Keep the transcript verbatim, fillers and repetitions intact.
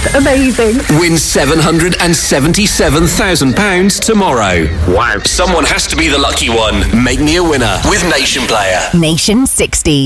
Just amazing. Win seven hundred seventy-seven thousand pounds tomorrow. Wow. Someone has to be the lucky one. Make me a winner with Nation Player. Nation sixty.